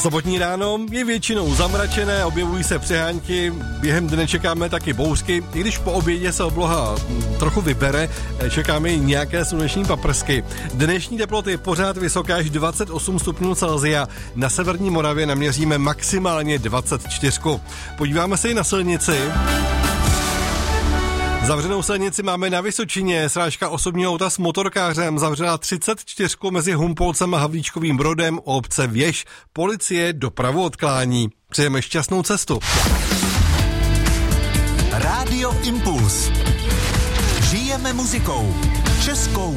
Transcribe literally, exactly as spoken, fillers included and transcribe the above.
Sobotní ráno je většinou zamračené, objevují se přehánky, během dne čekáme taky bouřky, i když po obědě se obloha trochu vybere, čekáme i nějaké sluneční paprsky. Dnešní teplota je pořád vysoká až dvacet osm stupňů Celsia, na severní Moravě naměříme maximálně dvacet čtyři. Podíváme se i na silnici. Zavřenou silnici máme na Vysočině. Srážka osobního auta s motorkářem zavřela třicet čtyři mezi Humpolcem a Havlíčkovým Brodem u obce Věž. Policie dopravu odklání. Přejeme šťastnou cestu. Rádio Impuls. Žijeme muzikou. Českou